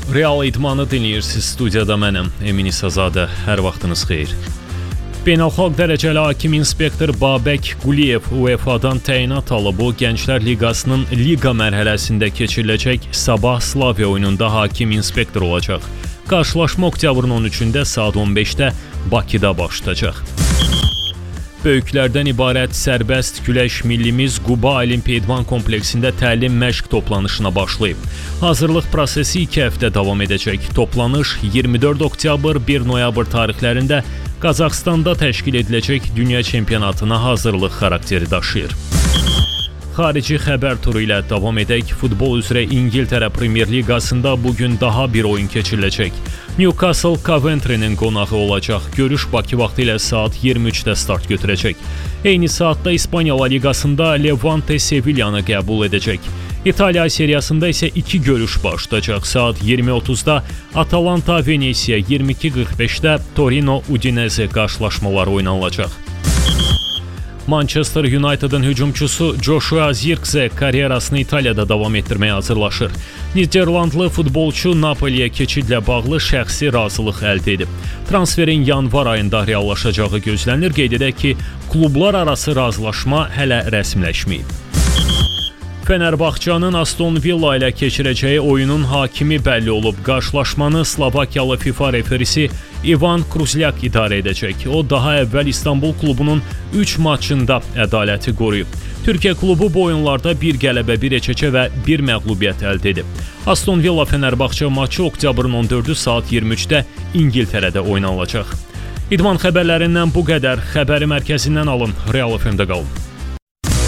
Real idmanı dinləyirsiniz, studiyada mənəm, Emin İsazadə, hər vaxtınız xeyir. Beynəlxalq dərəcəli hakim inspektor Babək Quliyev UEFA-dan təyinat alıb, bu Gənclər Liqasının liqa mərhələsində keçiriləcək Sabah Slavia oyununda hakim inspektor olacaq. Qarşılaşma oktyabrın 13-də saat 15-də Bakıda başlayacaq. Böyüklərdən ibarət sərbəst güləş millimiz Quba Olimpiya İdman kompleksində təlim məşq toplanışına başlayıb. Hazırlıq prosesi 2 həftə davam edəcək. Toplanış 24 oktyabr, 1 noyabr tarixlərində Qazaxstanda təşkil ediləcək dünya çempionatına hazırlıq xarakteri daşıyır. Xarici xəbər turu ilə davam edək. Futbol üzrə İngiltərə Premier Liqasında bugün daha bir oyun keçiriləcək. Newcastle Coventry'nin qonağı olacaq. Görüş Bakı vaxtı ilə saat 23-də start götürəcək. Eyni saatda İspaniya La Liqasında Levante Sevilla'nı qəbul edəcək. İtaliya seriyasında isə 2 görüş başlayacaq. Saat 20:30-da Atalanta Venesiya, 22:45-də Torino Udinese qarşılaşmaları oynanılacaq. Manchester United'ın hücumçusu Joshua Zirkzee karyerasını İtaliyada davam etdirməyə hazırlaşır. Niderlandlı futbolçu Napoliyə keçidlə bağlı şəxsi razılıq əldə edib. Transferin yanvar ayında reallaşacağı gözlənilir. Qeyd edək ki, klublar arası razılaşma hələ rəsmiləşməyib. Fenerbahçe'nin Aston Villa ilə keçirəcəyi oyunun hakimi bəlli olub. Qarşılaşmanı Slovakiyalı FIFA referisi Ivan Kruzlyak idarə edəcək. O, daha əvvəl İstanbul klubunun 3 maçında ədaləti qoruyub. Türkiyə klubu bu oyunlarda 1 qələbə, 1 eçəcə və 1 məğlubiyyət əldə edib. Aston Villa Fenerbahçe maçı oktyabrın 14-ü saat 23-də İngiltərədə oynanılacaq. İdman xəbərlərindən bu qədər. Xəbəri mərkəzindən alın. Real FM-də qalın.